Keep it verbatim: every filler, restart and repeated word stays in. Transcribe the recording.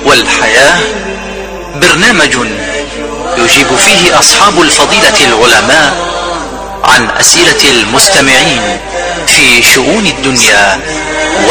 والحياة، برنامج يجيب فيه أصحاب الفضيلة العلماء عن أسئلة المستمعين في شؤون الدنيا